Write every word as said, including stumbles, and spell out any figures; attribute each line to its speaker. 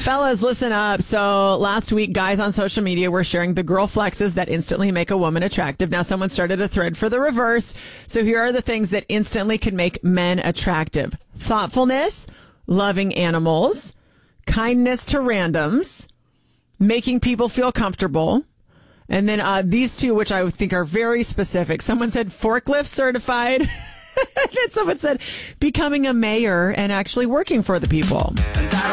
Speaker 1: Fellas, listen up. So last week, guys on social media were sharing the girl flexes that instantly make a woman attractive. Now someone started a thread for the reverse. So here are the things that instantly can make men attractive. Thoughtfulness, loving animals, kindness to randoms, making people feel comfortable. And then uh, these two, which I think are very specific. Someone said forklift certified. And then someone said becoming a mayor and actually working for the people.